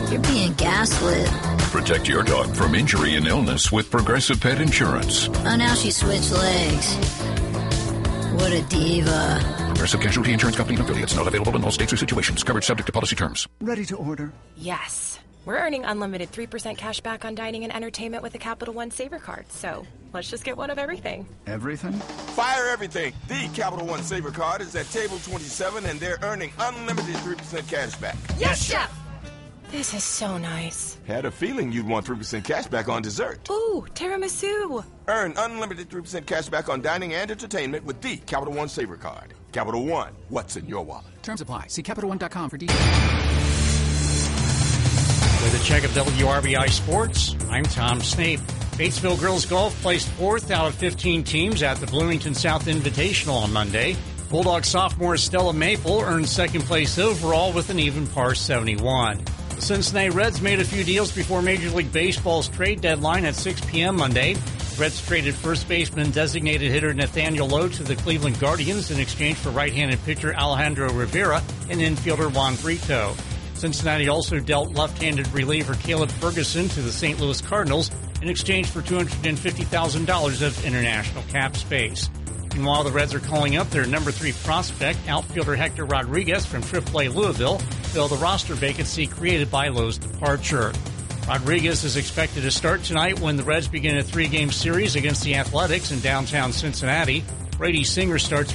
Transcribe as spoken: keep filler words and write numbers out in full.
You're being gaslit. Protect your dog from injury and illness with Progressive Pet Insurance. Oh, now she switched legs. What a diva. Progressive Casualty Insurance Company and affiliates. Not available in all states or situations. Coverage subject to policy terms. Ready to order? Yes. We're earning unlimited three percent cash back on dining and entertainment with the Capital One Saver Card. So let's just get one of everything. Everything? Fire everything. The Capital One Saver Card is at table twenty-seven, and they're earning unlimited three percent cash back. Yes, Chef! This is so nice. Had a feeling you'd want three percent cash back on dessert. Ooh, tiramisu. Earn unlimited three percent cash back on dining and entertainment with the Capital One Saver Card. Capital One, what's in your wallet? Terms apply. See Capital One dot com for details. With a check of W R B I Sports, I'm Tom Snape. Batesville Girls Golf placed fourth out of fifteen teams at the Bloomington South Invitational on Monday. Bulldog sophomore Stella Maple earned second place overall with an even par seventy-one. The Cincinnati Reds made a few deals before Major League Baseball's trade deadline at six p.m. Monday. Reds traded first baseman designated hitter Nathaniel Lowe to the Cleveland Guardians in exchange for right-handed pitcher Alejandro Rivera and infielder Juan Brito. Cincinnati also dealt left-handed reliever Caleb Ferguson to the Saint Louis Cardinals in exchange for two hundred fifty thousand dollars of international cap space. Meanwhile, the Reds are calling up their number three prospect, outfielder Hector Rodriguez from triple A Louisville, to fill the roster vacancy created by Lowe's departure. Rodriguez is expected to start tonight when the Reds begin a three-game series against the Athletics in downtown Cincinnati. Brady Singer starts